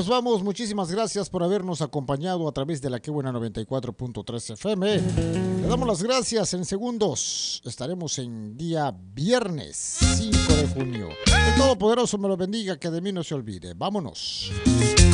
nos vamos. Muchísimas gracias por habernos acompañado a través de la Que Buena 94.3 FM. Le damos las gracias. En segundos estaremos en día viernes 5 de junio. El Todopoderoso me lo bendiga, que de mí no se olvide. Vámonos.